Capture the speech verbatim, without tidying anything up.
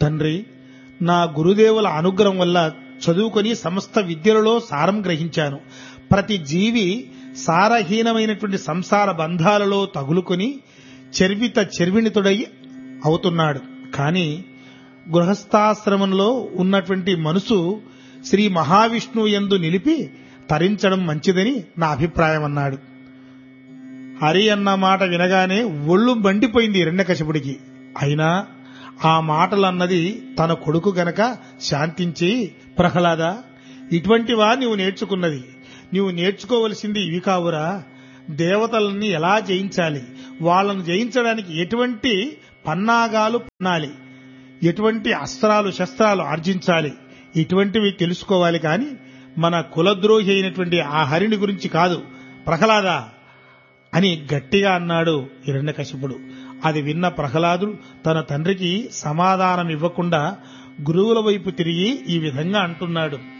తండ్రి, నా గురుదేవుల అనుగ్రహం వల్ల చదువుకొని సమస్త విద్యలలో సారం గ్రహించాను. ప్రతి జీవి సారహీనమైనటువంటి సంసార బంధాలలో తగులుకొని చర్విత చర్విణితుడై అవుతున్నాడు. కానీ గృహస్థాశ్రమంలో ఉన్నటువంటి మనసు శ్రీ మహావిష్ణువు యందు నిలిపి తరించడం మంచిదని నా అభిప్రాయం అన్నాడు. హరి అన్న మాట వినగానే ఒళ్ళు మండిపోయింది హిరణ్యకశిపుడికి. అయినా ఆ మాటలన్నది తన కొడుకు గనక శాంతించి, ప్రహ్లాద, ఇటువంటివా నీవు నేర్చుకున్నది? నీవు నేర్చుకోవలసింది ఇవి కావురా. దేవతలని ఎలా జయించాలి, వాళ్ళను జయించడానికి ఎటువంటి పన్నాగాలు పన్నాలి, ఎటువంటి అస్త్రాలు శస్త్రాలు ఆర్జించాలి, ఇటువంటివి తెలుసుకోవాలి. కాని మన కులద్రోహి అయినటువంటి ఆ హరిని గురించి కాదు ప్రహ్లాద అని గట్టిగా అన్నాడు హిరణ్యకశిపుడు. అది విన్న ప్రహ్లాదుడు తన తండ్రికి సమాధానం ఇవ్వకుండా గురువుల వైపు తిరిగి ఈ విధంగా అంటున్నాడు.